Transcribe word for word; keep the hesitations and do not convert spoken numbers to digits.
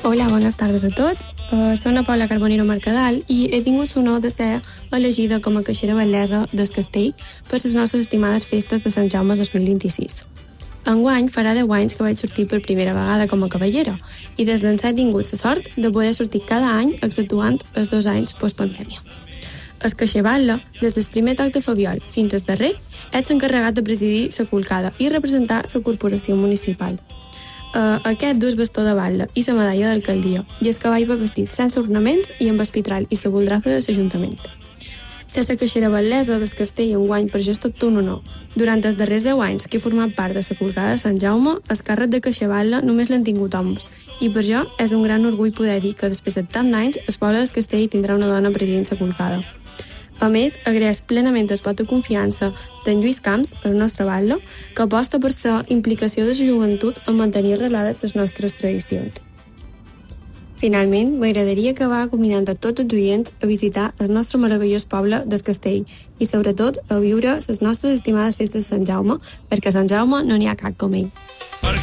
Hola, bones tardes a tots. Uh, soc la Paula Carbonero Mercadal i he tingut l'honor de ser elegida com a caixera batllessa del castell per les nostres estimades festes de Sant Jaume dos mil vint-i-sis. Enguany farà deu anys que vaig sortir per primera vegada com a cavallera i des d'ençà he tingut la sort de poder sortir cada any exceptuant els dos anys postpandèmia. El caixer batlle, des del primer toc de Fabiol fins al darrer, és encarregat de presidir la colcada i representar la corporació municipal. Uh, aquest dus bastó de batlle i la medalla d'alcaldia i el cavall va vestit sense ornaments i amb el pitral i la boldrafa de l'Ajuntament. Ser la caixera batllessa del castell enguany per jo és tot un honor. Durant els darrers deu anys que he format part de la colcada de Sant Jaume, el càrrec de caixer batlle només l'han tingut homes i per jo és un gran orgull poder dir que després de tant d'anys el poble del castell tindrà una dona presidint la colcada. A més, agraeix plenament el vot de confiança d'en Lluís Camps, el nostre batlle, que aposta per la implicació de la joventut en mantenir arrelades les nostres tradicions. Finalment, m'agradaria acabar convidant a tots els oients a visitar el nostre meravellós poble del castell i, sobretot, a viure les nostres estimades festes de Sant Jaume, perquè a Sant Jaume no n'hi ha cap com ell.